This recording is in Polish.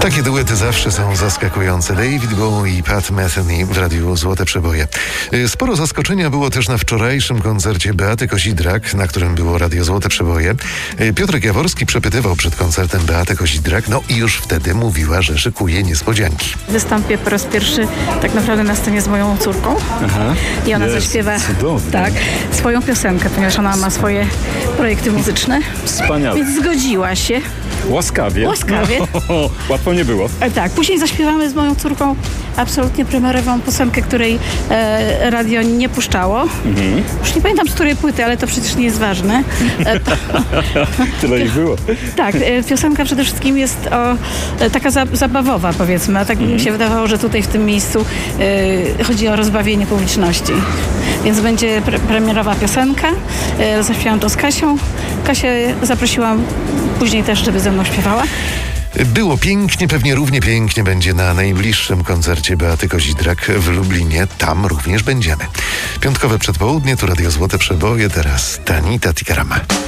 Takie duety zawsze są zaskakujące. David Bowie i Pat Metheny w Radiu Złote Przeboje. Sporo zaskoczenia było też na wczorajszym koncercie Beaty Kozidrak, na którym było Radio Złote Przeboje. Piotrek Jaworski przepytywał przed koncertem Beatę Kozidrak, no i już wtedy mówiła, że szykuje niespodzianki. Wystąpię po raz pierwszy tak naprawdę na scenie z moją córką. Aha. I ona zaśpiewa swoją piosenkę, ponieważ ona ma swoje projekty muzyczne. Wspaniale. Więc zgodziła się. Łaskawie. Łatwo nie było. Tak, później zaśpiewamy z moją córką absolutnie premierową piosenkę, której radio nie puszczało. Już nie pamiętam, z której płyty, ale to przecież nie jest ważne. Tyle ich było. Tak, piosenka przede wszystkim jest taka zabawowa, powiedzmy. A tak mi się wydawało, że tutaj w tym miejscu chodzi o rozbawienie publiczności. Więc będzie premierowa piosenka. Zaśpiewam to z Kasią. Kasię zaprosiłam później też, żeby ze mną śpiewała. Było pięknie, pewnie równie pięknie będzie na najbliższym koncercie Beaty Kozidrak w Lublinie. Tam również będziemy. Piątkowe przedpołudnie, tu Radio Złote Przeboje, teraz Tanita Tikarama.